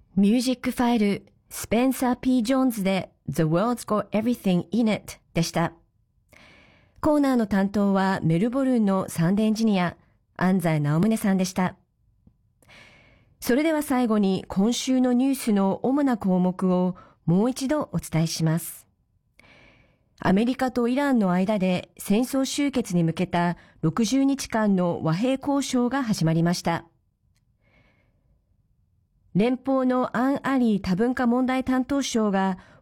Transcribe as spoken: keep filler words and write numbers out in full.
ミュージックファイル、スペンサー・ P ・ジョーンズで The World's Got Everything in It でした。コーナーの担当はメルボルンのサンデーエンジニア、安西直宗さんでした。それでは最後に今週のニュースの主な項目をもう一度お伝えします。アメリカとイランの間で戦争終結に向けたろくじゅうにちかんの和平交渉が始まりました。連邦のアン・アリー多文化問題担当相が